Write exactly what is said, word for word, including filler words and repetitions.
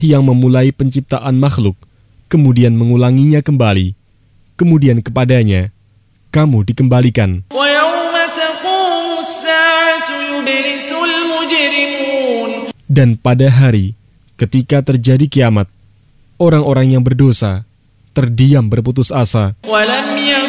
yang memulai penciptaan makhluk, kemudian mengulanginya kembali, kemudian kepadanya kamu dikembalikan. Dan pada hari ketika terjadi kiamat, orang-orang yang berdosa terdiam berputus asa.